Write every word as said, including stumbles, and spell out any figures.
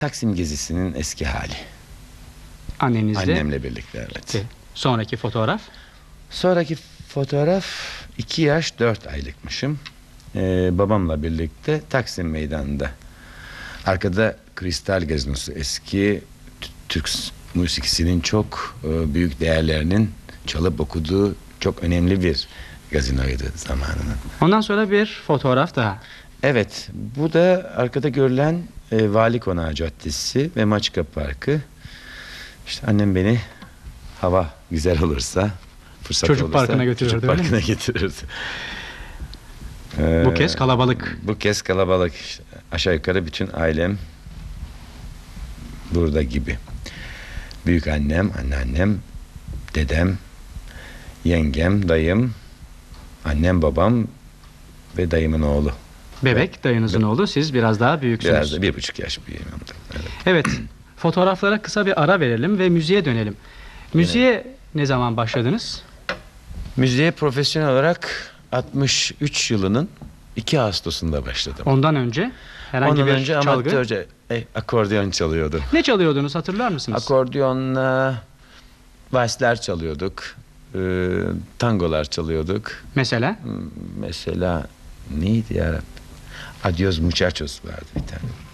Taksim gezisinin eski hali. Annenizle. Annemle birlikte, evet. Peki. Sonraki fotoğraf. Sonraki fotoğraf iki yaş dört aylıkmışım. Ee, babamla birlikte Taksim Meydanı'nda. Arkada Kristal Gazinosu, eski Türk musikisinin çok e, büyük değerlerinin çalıp okuduğu çok önemli bir gazinoydu zamanının. Ondan sonra bir fotoğraf daha. Evet, bu da arkada görülen e, Vali Konağı Caddesi ve Maçka Parkı. İşte annem beni hava güzel olursa, fırsat Çocuk olursa parkına götürürdü, çocuk öyle mi? parkına getirirdi. Bu kez kalabalık. Bu kez kalabalık. İşte aşağı yukarı bütün ailem burada gibi. Büyük annem, anneannem, dedem, yengem, dayım, annem, babam ve dayımın oğlu. Bebek, dayınızın oğlu. Siz biraz daha büyüksünüz. Biraz da bir buçuk yaş büyüğüm. Evet. Evet. Fotoğraflara kısa bir ara verelim ve müziğe dönelim. Müziğe ne zaman başladınız? Müziğe profesyonel olarak altmış üç yılının iki Ağustos'unda başladım. Ondan önce herhangi Ondan bir önce çalgı. amatörce e, akordeon çalıyordu. Ne çalıyordunuz, hatırlar mısınız? Akordeonla valsler çalıyorduk. E, tangolar çalıyorduk. Mesela? Mesela neydi ya? Adios Muchachos vardı bir tane.